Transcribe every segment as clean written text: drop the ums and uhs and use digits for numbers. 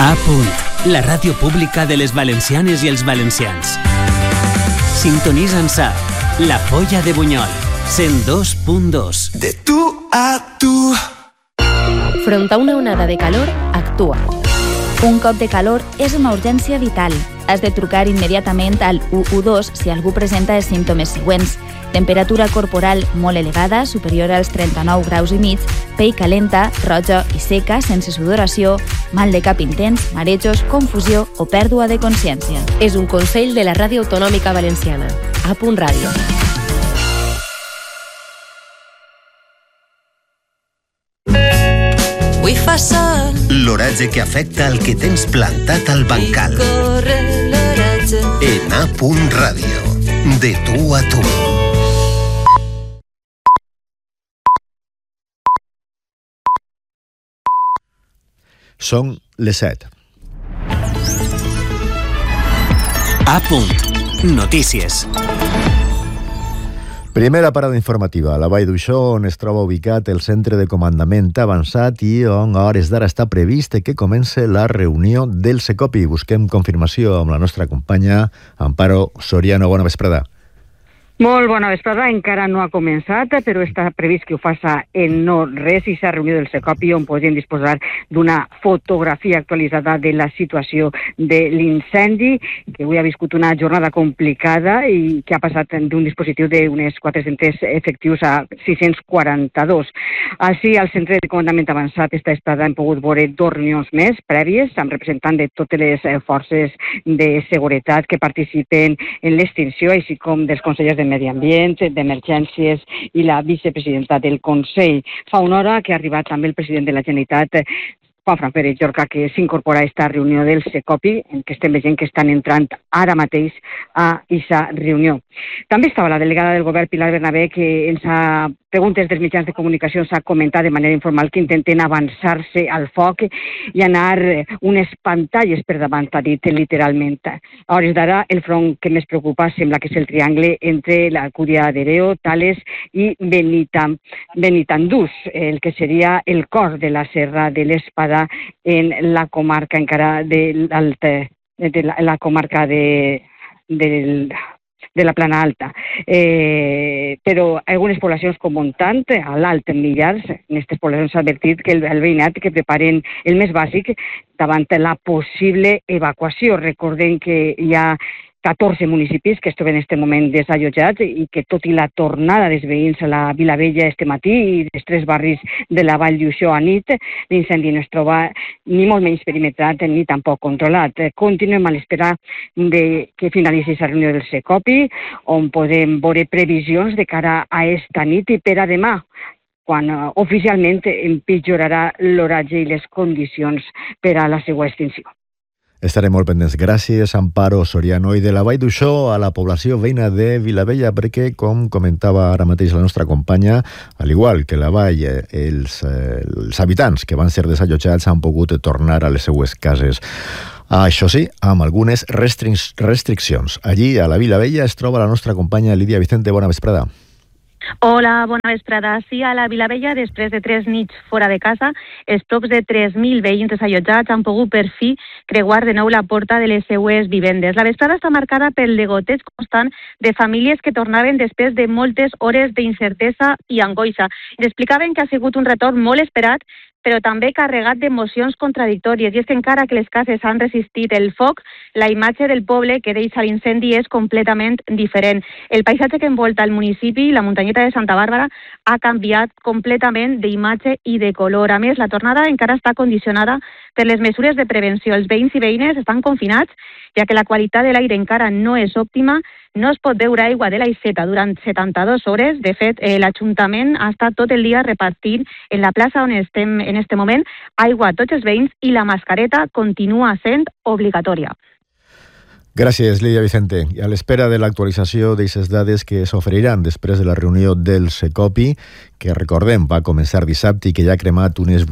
A punt, la ràdio pública de les valencianes i els valencians. Sintonitza La Folla de Bunyol, 102.2. De tu a tu. Front a una onada de calor, actua. Un cop de calor és una urgència vital. Has de trucar immediatament al 112 si algú presenta els símptomes següents: temperatura corporal molt elevada, superior als 39 graus i mig, pell calenta, roja i seca, sense sudoració, mal de cap intens, marejos, confusió o pèrdua de consciència. És un consell de la Ràdio Autonòmica Valenciana. A punt ràdio. L'oratge que afecta el que tens plantat al bancal. En A punt ràdio. De tu a tu. Són les 7. A punt. Notícies. Primera parada informativa, a la Vall d'Uixó, on es troba ubicat el centre de comandament avançat i on a hores d'ara està previst que comence la reunió del Secopi. Busquem confirmació amb la nostra companya Amparo Soriano. Bona vesprada. Molt bona vesprada, encara no ha començat, però està previst que ho faça en no res i s'ha reunió del Secopi on podem disposar d'una fotografia actualitzada de la situació de l'incendi, que avui ha viscut una jornada complicada i que ha passat d'un dispositiu d'unes 400 efectius a 642. Així, al centre de comandament avançat esta estada hem pogut veure 2 reunions més prèvies amb representants de totes les forces de seguretat que participen en l'extinció, així com dels consellers de Medi Ambient, d'Emergències i la vicepresidenta del Consell. Fa una hora que ha arribat també el president de la Generalitat, Juanfran Pérez Llorca, que s'incorpora a aquesta reunió del Secopi, en què estem veient que estan entrant ara mateix a aquesta reunió. També estava la delegada del govern, Pilar Bernabé, que ens ha preguntes dels mitjans de comunicació s'ha comentat de manera informal que intenten avançar-se al foc i anar unes pantalles per davant, ha dit literalment. A hores d'ara, el front que més preocupa sembla que és el triangle entre la Cúria d'Ereo, Tales i Benitandús, el que seria el cor de la Serra de l'Espada en la comarca encara de la comarca de la Plana Alta. Però algunes poblacions com Montant, a l'Alt Millars, en aquestes poblacions s'ha advertit que el veïnat que preparen el més bàsic davant la possible evacuació. Recordem que hi ha 14 municipis que es troben en aquest moment desallotjats i que tot i la tornada dels veïns a la Vilavella este matí i dels 3 barris de la Vall d'Uixó a nit, l'incendi no es troba ni molt menys perimetrat ni tampoc controlat. Continuem a l'espera que finalitzi la reunió del Secopi, on podem veure previsions de cara a esta nit i per a demà, quan oficialment empitjorarà l'oratge i les condicions per a la seva extinció. Estarem molt pendents. Gràcies, Amparo Soriano. I de la Vall d'Uixó a la població veïna de Vilavella, perquè, com comentava ara mateix la nostra companya, al igual que la Vall, els habitants que van ser desallotjats han pogut tornar a les seues cases. Això sí, amb algunes restriccions. Allí, a la Vilavella, es troba la nostra companya Lídia Vicente. Bona vesprada. Hola, bona vesprada. Sí, a la Vilavella, després de 3 nits fora de casa, els props de 3.000 veïns desallotjats han pogut per fi creuar de nou la porta de les seues vivendes. La vesprada està marcada pel degoteig constant de famílies que tornaven després de moltes hores d'incertesa i angoixa. Ens explicaven que ha sigut un retorn molt esperat, però també carregat d'emocions contradictòries. I és que encara que les cases han resistit el foc, la imatge del poble que deixa l'incendi és completament diferent. El paisatge que envolta el municipi, la muntanyeta de Santa Bàrbara, ha canviat completament d'imatge i de color. A més, la tornada encara està condicionada per les mesures de prevenció. Els veïns i veïnes estan confinats, ja que la qualitat de l'aire encara no és òptima. No es pot beure aigua de l'aixeta durant 72 hores. De fet, l'Ajuntament ha estat tot el dia repartint en la plaça on estem en aquest moment aigua a tots els veïns i la mascareta continua sent obligatòria. Gràcies, Lídia Vicente. I a l'espera de l'actualització d'aquestes dades que s'oferiran després de la reunió del Secopi, que recordem va començar dissabte i que ja ha cremat unes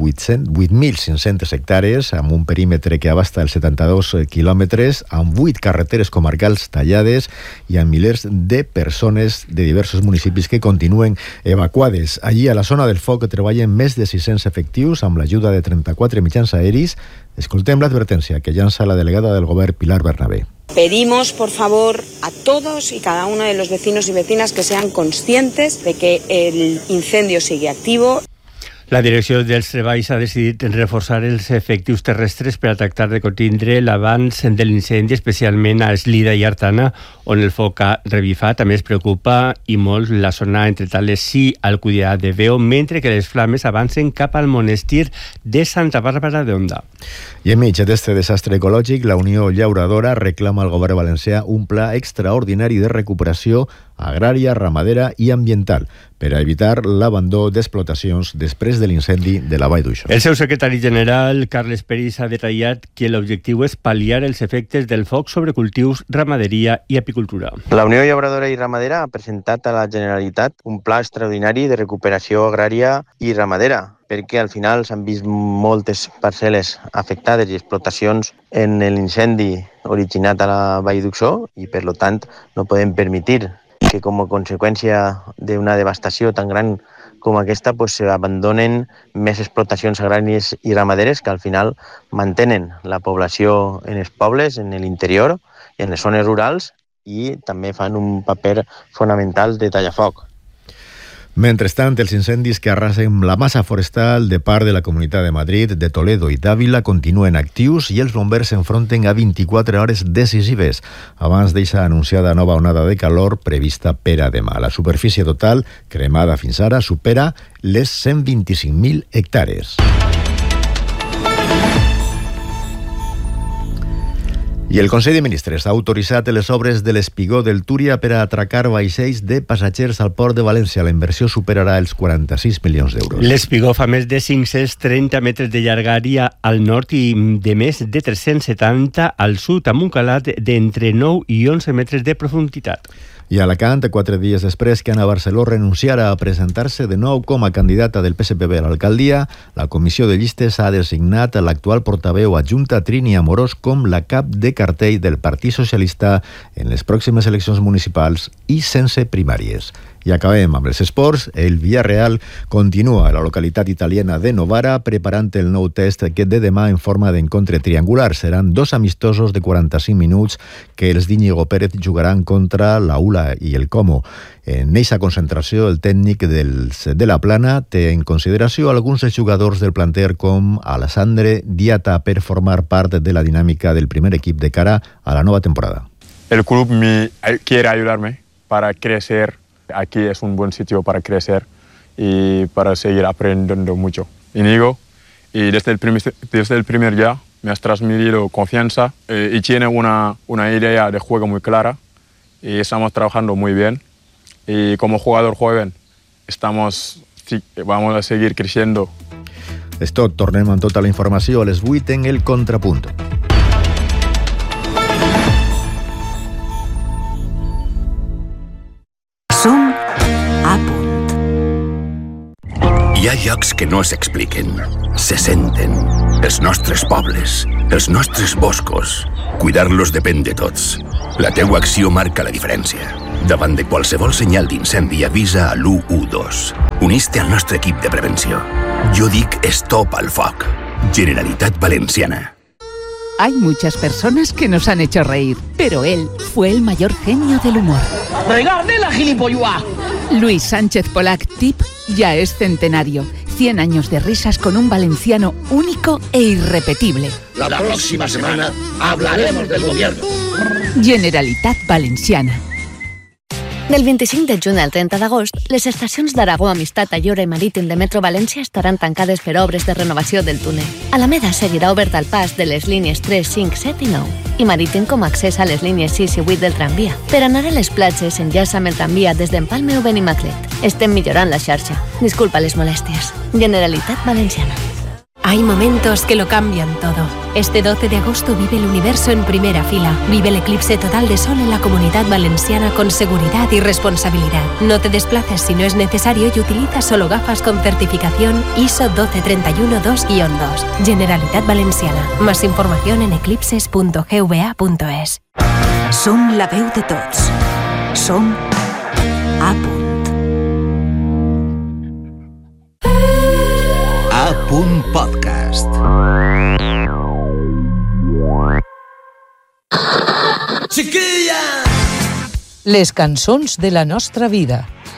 8.500 hectàrees amb un perímetre que abasta els 72 quilòmetres, amb 8 carreteres comarcals tallades i amb milers de persones de diversos municipis que continuen evacuades. Allí, a la zona del foc, treballen més de 600 efectius amb l'ajuda de 34 mitjans aeris. Escoltem l'advertència que llança la delegada del govern, Pilar Bernabé. Pedimos, por favor, a todos y cada uno de los vecinos y vecinas que sean conscientes de que el incendio sigue activo. La direcció dels treballs ha decidit reforçar els efectius terrestres per a tractar de contindre l'avanç de l'incendi, especialment a Eslida i Artana, on el foc ha revifat. També es preocupa i molt la zona entre Tales i Alcúdia de Veo, mentre que les flames avancen cap al monestir de Santa Bàrbara d'Onda. I enmig d'aquest desastre ecològic, la Unió Llauradora reclama al govern valencià un pla extraordinari de recuperació agrària, ramadera i ambiental per a evitar l'abandó d'explotacions després de l'incendi de la Vall d'Uixó. El seu secretari general, Carles Peris, ha detallat que l'objectiu és pal·liar els efectes del foc sobre cultius, ramaderia i apicultura. La Unió Llauradora i Ramadera ha presentat a la Generalitat un pla extraordinari de recuperació agrària i ramadera, perquè al final s'han vist moltes parcel·les afectades i explotacions en l'incendi originat a la Vall d'Uixó i, per tant, no podem permetre que com a conseqüència d'una devastació tan gran com aquesta s'abandonen més explotacions agràries i ramaderes que al final mantenen la població en els pobles, en l'interior, en les zones rurals i també fan un paper fonamental de tallafoc. Mentrestant, els incendis que arrasen la massa forestal de part de la Comunitat de Madrid, de Toledo i d'Àvila continuen actius i els bombers s'enfronten a 24 hores decisives abans d'eixa anunciada nova onada de calor prevista per a demà. La superfície total cremada fins ara supera les 125.000 hectàrees. I el Consell de Ministres ha autoritzat les obres de l'espigó del Túria per a atracar vaixells de passatgers al port de València. La inversió superarà els 46 milions d'euros. L'espigó fa més de 530 metres de llargària al nord i de més de 370 al sud, amb un calat d'entre 9 i 11 metres de profunditat. I a Alacant, 4 dies després que Ana Barceló renunciara a presentar-se de nou com a candidata del PSPB a l'alcaldia, la comissió de llistes ha designat l'actual portaveu adjunta Trini Amorós com la cap de cartell del Partit Socialista en les pròximes eleccions municipals i sense primàries. I acabem amb els esports. El Villarreal continua a la localitat italiana de Novara preparant el nou test que de demà en forma d'encontre triangular. Seran 2 amistosos de 45 minuts que els d'Íñigo Pérez jugaran contra la Ula i el Como. En eixa concentració, el tècnic de la Plana té en consideració alguns dels jugadors del planter com Alessandre Diata per formar part de la dinàmica del primer equip de cara a la nova temporada. El club quiere ayudarme para crecer. Aquí es un buen sitio para crecer y para seguir aprendiendo mucho. Íñigo, y desde el primer día me has transmitido confianza y tiene una idea de juego muy clara y estamos trabajando muy bien. Y como jugador joven vamos a seguir creciendo. És tot, tornem amb tota la informació a les 8 en el Contrapunt. Som a punt. Hi ha llocs que no s'expliquen, se senten. Els nostres pobles, els nostres boscos. Cuidar-los depèn de tots. La teua acció marca la diferència. Davant de qualsevol senyal d'incendi avisa a l'112. Unís-te al nostre equip de prevenció. Jo dic stop al foc. Generalitat Valenciana. Hay muchas personas que nos han hecho reír, pero él fue el mayor genio del humor. ¡Regarde la gilipollua! Luis Sánchez Polac Tip ya es centenario. 100 años de risas con un valenciano único e irrepetible. La próxima semana hablaremos del gobierno. Generalitat Valenciana. Del 25 de juny al 30 d'agost, les estacions d'Aragó, Amistat, Ayora i Marítim de Metro València estaran tancades per obres de renovació del túnel. Alameda seguirà obert al pas de les línies 3, 5, 7 i 9 i Marítim com a accés a les línies 6 i 8 del tramvia. Per anar a les platges s'enllaça amb el tramvia des d'Empalme o Benimaclet. Estem millorant la xarxa. Disculpa les molèsties. Generalitat Valenciana. Hay momentos que lo cambian todo. Este 12 de agosto vive el universo en primera fila. Vive el eclipse total de sol en la Comunidad Valenciana con seguridad y responsabilidad. No te desplaces si no es necesario y utiliza solo gafas con certificación ISO 12312-2-2. Generalitat Valenciana. Más información en eclipses.gva.es. Som la veu de tots. Som A Punt. A Punt Podcast. Les cançons de la nostra vida.